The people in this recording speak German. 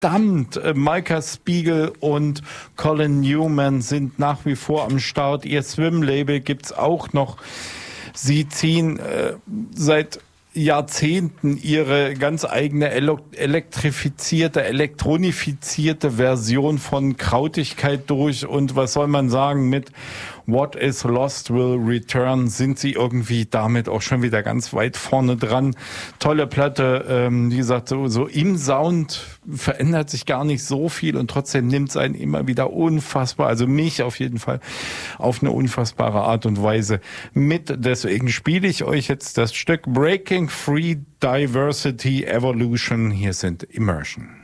verdammt. Micah Spiegel und Colin Newman sind nach wie vor am Start. Ihr Swim-Label gibt's auch noch. Sie ziehen seit Jahrzehnten ihre ganz eigene elektronifizierte Version von Krautigkeit durch. Und was soll man sagen, mit What is Lost will return sind sie irgendwie damit auch schon wieder ganz weit vorne dran. Tolle Platte, wie gesagt, so im Sound verändert sich gar nicht so viel und trotzdem nimmt es einen immer wieder unfassbar, also mich auf jeden Fall auf eine unfassbare Art und Weise mit. Deswegen spiele ich euch jetzt das Stück Breaking Free Diversity Evolution. Hier sind Immersion.